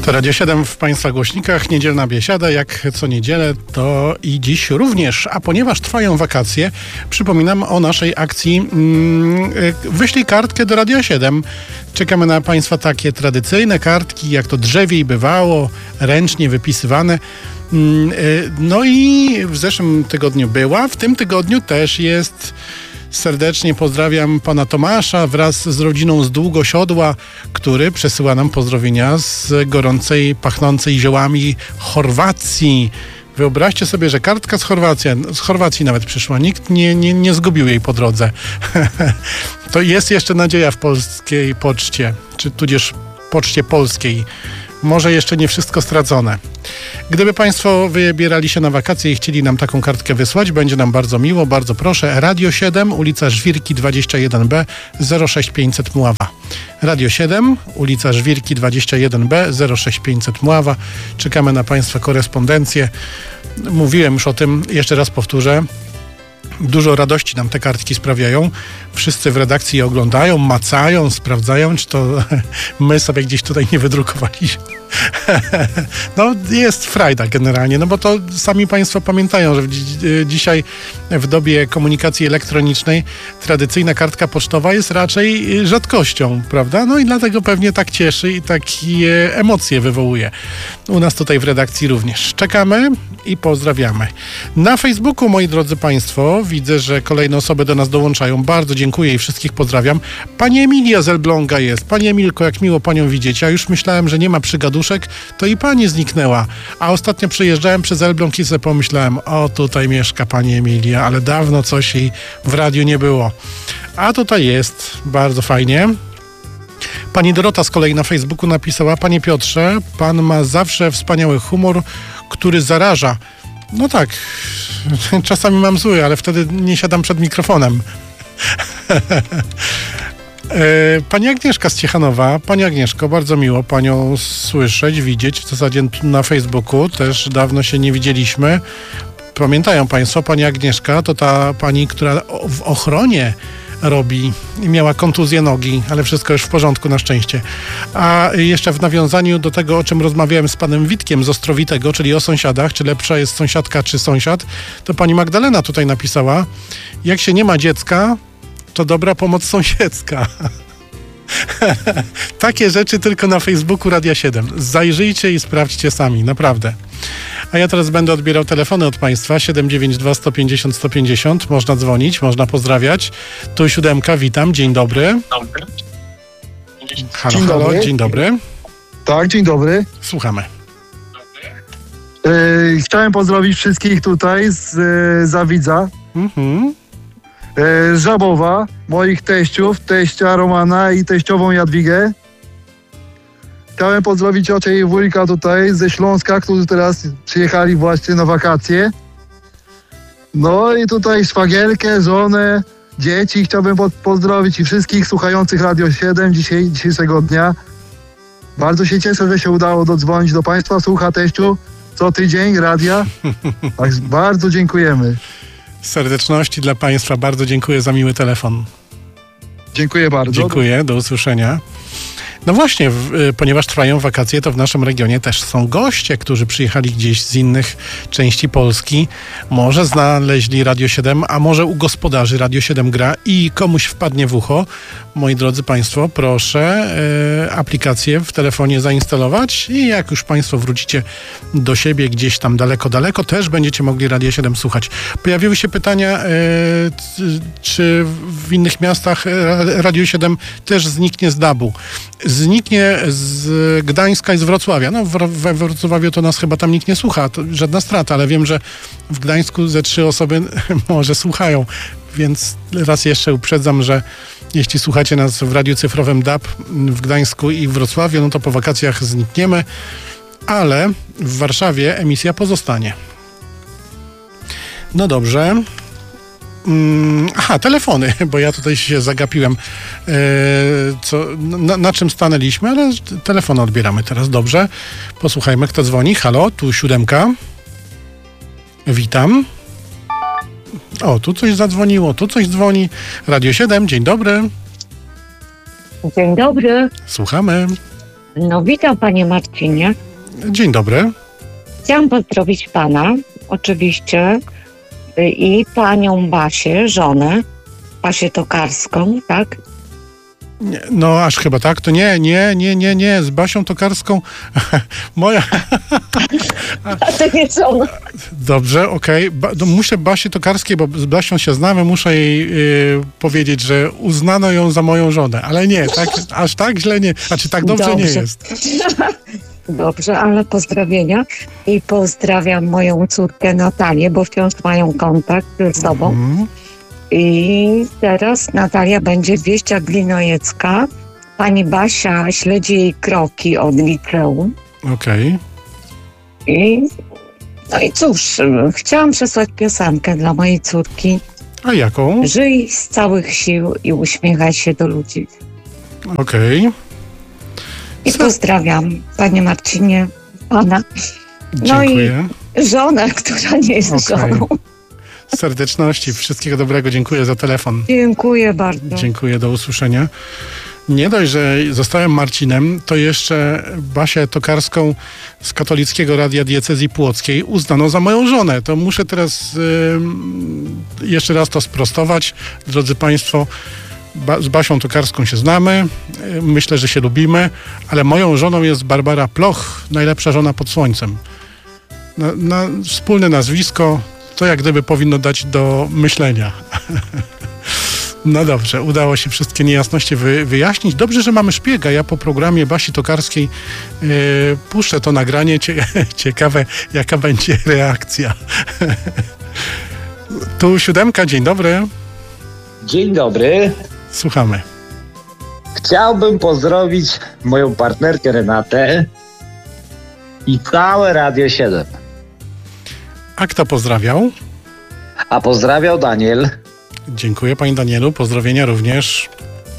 To Radio 7 w Państwa głośnikach, niedzielna biesiada, jak co niedzielę, to i dziś również. A ponieważ trwają wakacje, przypominam o naszej akcji wyślij kartkę do Radia 7. Czekamy na Państwa takie tradycyjne kartki, jak to drzewiej bywało, ręcznie wypisywane. No i w zeszłym tygodniu była, w tym tygodniu też jest. Serdecznie pozdrawiam pana Tomasza wraz z rodziną z Długosiodła, który przesyła nam pozdrowienia z gorącej, pachnącej ziołami Chorwacji. Wyobraźcie sobie, że kartka z Chorwacji nawet przyszła. Nikt nie zgubił jej po drodze. To jest jeszcze nadzieja w polskiej poczcie, czy tudzież poczcie polskiej. Może jeszcze nie wszystko stracone. Gdyby Państwo wybierali się na wakacje i chcieli nam taką kartkę wysłać, będzie nam bardzo miło, bardzo proszę. Radio 7, ulica Żwirki 21B 06500 Mława. Radio 7, ulica Żwirki 21B 06500 Mława. Czekamy na Państwa korespondencję. Mówiłem już o tym, jeszcze raz powtórzę. Dużo radości nam te kartki sprawiają. Wszyscy w redakcji je oglądają, macają, sprawdzają, czy to my sobie gdzieś tutaj nie wydrukowaliśmy. No jest frajda generalnie, no bo to sami Państwo pamiętają, że dzisiaj w dobie komunikacji elektronicznej tradycyjna kartka pocztowa jest raczej rzadkością, prawda? No i dlatego pewnie tak cieszy i takie emocje wywołuje. U nas tutaj w redakcji również. Czekamy i pozdrawiamy. Na Facebooku, moi drodzy Państwo, widzę, że kolejne osoby do nas dołączają. Bardzo dziękuję i wszystkich pozdrawiam. Pani Emilia z Elbląga jest. Pani Emilko, jak miło Panią widzieć. Ja już myślałem, że nie ma przygaduszek, to i Pani zniknęła. A ostatnio przejeżdżałem przez Elbląg i sobie pomyślałem, o tutaj mieszka Pani Emilia, ale dawno coś jej w radiu nie było. A tutaj jest. Bardzo fajnie. Pani Dorota z kolei na Facebooku napisała: Panie Piotrze, Pan ma zawsze wspaniały humor, który zaraża. No tak, czasami mam zły, ale wtedy nie siadam przed mikrofonem. Pani Agnieszka z Ciechanowa. Pani Agnieszko, bardzo miło Panią słyszeć, widzieć. W zasadzie na Facebooku też dawno się nie widzieliśmy. Pamiętają Państwo, Pani Agnieszka to ta pani, która w ochronie robi i miała kontuzję nogi, ale wszystko już w porządku na szczęście. A jeszcze w nawiązaniu do tego, o czym rozmawiałem z panem Witkiem z Ostrowitego, czyli o sąsiadach, czy lepsza jest sąsiadka, czy sąsiad, to pani Magdalena tutaj napisała: jak się nie ma dziecka, to dobra pomoc sąsiedzka. Takie rzeczy tylko na Facebooku Radia 7. Zajrzyjcie i sprawdźcie sami, naprawdę. A ja teraz będę odbierał telefony od Państwa. 792 150 150. Można dzwonić, można pozdrawiać. Tu 7, witam, dzień dobry. Halo, Dzień halo, dobry. dzień dobry. Tak, dzień dobry. Słuchamy. Chciałem pozdrowić wszystkich tutaj z Zawidza, z Żabowa, moich teściów, teścia Romana i teściową Jadwigę. Chciałem pozdrowić ciocię i wujka tutaj ze Śląska, którzy teraz przyjechali właśnie na wakacje. No i tutaj szwagierkę, żonę, dzieci chciałbym pozdrowić i wszystkich słuchających Radio 7 dzisiejszego dnia. Bardzo się cieszę, że się udało dodzwonić do Państwa. Słucha teściu co tydzień radia. Tak, bardzo dziękujemy. Serdeczności dla Państwa. Bardzo dziękuję za miły telefon. Dziękuję bardzo. Dziękuję, do usłyszenia. No właśnie, ponieważ trwają wakacje, to w naszym regionie też są goście, którzy przyjechali gdzieś z innych części Polski. Może znaleźli Radio 7, a może u gospodarzy Radio 7 gra i komuś wpadnie w ucho. Moi drodzy Państwo, proszę aplikację w telefonie zainstalować i jak już Państwo wrócicie do siebie gdzieś tam daleko, daleko, też będziecie mogli Radio 7 słuchać. Pojawiły się pytania, czy w innych miastach Radio 7 też zniknie z DAB-u. Zniknie z Gdańska i z Wrocławia. No we Wrocławiu to nas chyba tam nikt nie słucha, to żadna strata, ale wiem, że w Gdańsku ze 3 osoby może słuchają, więc raz jeszcze uprzedzam, że jeśli słuchacie nas w radiu cyfrowym DAB w Gdańsku i w Wrocławiu, no to po wakacjach znikniemy, ale w Warszawie emisja pozostanie. No dobrze. Aha, telefony, bo ja tutaj się zagapiłem, na czym stanęliśmy, ale telefony odbieramy teraz, dobrze. Posłuchajmy, kto dzwoni. Halo, tu 7. Witam. O, tu coś zadzwoniło, tu coś dzwoni. Radio 7, dzień dobry. Dzień dobry. Słuchamy. No witam panie Marcinie. Dzień dobry. Chciałam pozdrowić pana, oczywiście, i panią Basię, żonę, Basię Tokarską, tak? Nie, no aż chyba tak, to nie, z Basią Tokarską moja... A to nie żona. Dobrze, okej. Muszę Basię Tokarskiej, bo z Basią się znamy, muszę jej powiedzieć, że uznano ją za moją żonę, ale nie, tak, aż tak źle nie, znaczy tak dobrze nie jest. Dobrze, ale pozdrowienia i pozdrawiam moją córkę Natalię, bo wciąż mają kontakt ze sobą. I teraz Natalia będzie wieścia Glinojecka. Pani Basia śledzi jej kroki od liceum. Okej. No i cóż, chciałam przesłać piosenkę dla mojej córki. A jaką? Żyj z całych sił i uśmiechaj się do ludzi. Okej. I pozdrawiam, panie Marcinie, pana. No Dziękuję. i żonę, która nie jest żoną. Serdeczności, wszystkiego dobrego, dziękuję za telefon. Dziękuję bardzo. Dziękuję, do usłyszenia. Nie dość, że zostałem Marcinem, to jeszcze Basię Tokarską z Katolickiego Radia Diecezji Płockiej uznano za moją żonę. To muszę teraz jeszcze raz to sprostować. Drodzy Państwo, z Basią Tokarską się znamy, myślę, że się lubimy, ale moją żoną jest Barbara Ploch, najlepsza żona pod słońcem. Na wspólne nazwisko to jak gdyby powinno dać do myślenia. No dobrze, udało się wszystkie niejasności wyjaśnić. Dobrze, że mamy szpiega. Ja po programie Basi Tokarskiej puszczę to nagranie. Ciekawe, jaka będzie reakcja. Tu 7, dzień dobry. Dzień dobry. Słuchamy. Chciałbym pozdrowić moją partnerkę Renatę i całe Radio 7. A kto pozdrawiał? A pozdrawiał Daniel. Dziękuję, panie Danielu. Pozdrowienia również.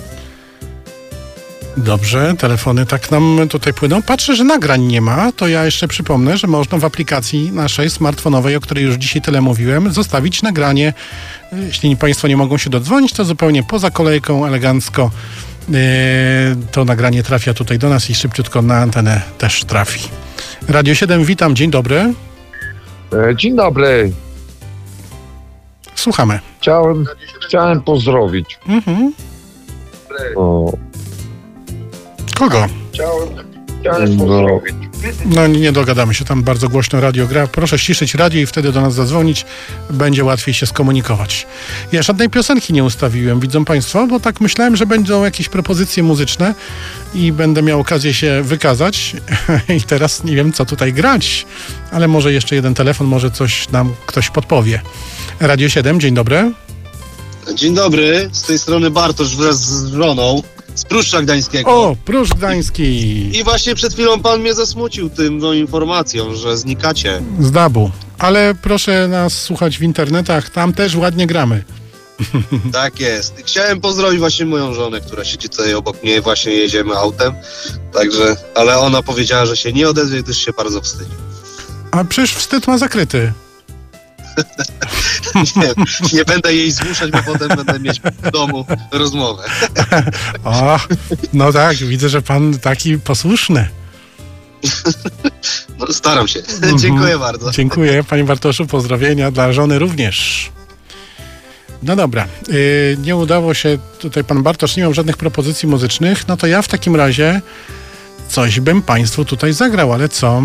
Dobrze, telefony tak nam tutaj płyną. Patrzę, że nagrań nie ma. To ja jeszcze przypomnę, że można w aplikacji naszej smartfonowej, o której już dzisiaj tyle mówiłem, zostawić nagranie. Jeśli państwo nie mogą się dodzwonić, to zupełnie poza kolejką, elegancko to nagranie trafia tutaj do nas i szybciutko na antenę też trafi. Radio 7, witam, dzień dobry. Dzień dobry. Słuchamy. Chciałem pozdrowić. Kogo? Chciałem pozdrowić. No nie dogadamy się, tam bardzo głośno radio gra. Proszę ściszyć radio i wtedy do nas zadzwonić. Będzie łatwiej się skomunikować. Ja żadnej piosenki nie ustawiłem, widzą państwo, bo tak myślałem, że będą jakieś propozycje muzyczne i będę miał okazję się wykazać. I teraz nie wiem, co tutaj grać, ale może jeszcze jeden telefon, może coś nam ktoś podpowie. Radio 7, dzień dobry. Dzień dobry, z tej strony Bartosz wraz z żoną z Pruszcza Gdańskiego. O, Pruszcz Gdański. I właśnie przed chwilą pan mnie zasmucił tą informacją, że znikacie. Z DAB-u. Ale proszę nas słuchać w internetach, tam też ładnie gramy. Tak jest. I chciałem pozdrowić właśnie moją żonę, która siedzi tutaj obok mnie, właśnie jedziemy autem. Także, ale ona powiedziała, że się nie odezwie, gdyż się bardzo wstydzi. A przecież wstyd ma zakryty. Nie będę jej zmuszać, bo potem będę mieć w domu rozmowę. O, no tak, widzę, że pan taki posłuszny. No, staram się. Dziękuję bardzo. Dziękuję, panie Bartoszu, pozdrowienia dla żony również. No dobra, nie udało się, tutaj pan Bartosz nie miał żadnych propozycji muzycznych, no to ja w takim razie coś bym państwu tutaj zagrał, ale co?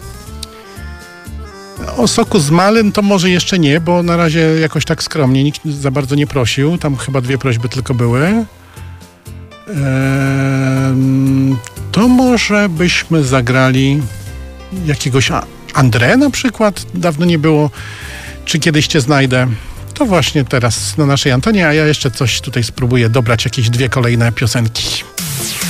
O soku z malin to może jeszcze nie, bo na razie jakoś tak skromnie, nikt za bardzo nie prosił, tam chyba 2 prośby tylko były. To może byśmy zagrali jakiegoś André na przykład, dawno nie było, czy kiedyś cię znajdę. To właśnie teraz na naszej antenie, a ja jeszcze coś tutaj spróbuję dobrać, jakieś 2 kolejne piosenki.